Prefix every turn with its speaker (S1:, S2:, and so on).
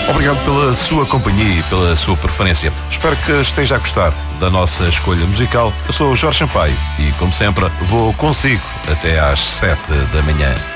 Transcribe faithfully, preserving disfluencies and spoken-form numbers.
S1: Obrigado pela sua companhia e pela sua preferência. Espero que esteja a gostar da nossa escolha musical. Eu sou o Jorge Sampaio e, como sempre, vou consigo até às sete da manhã.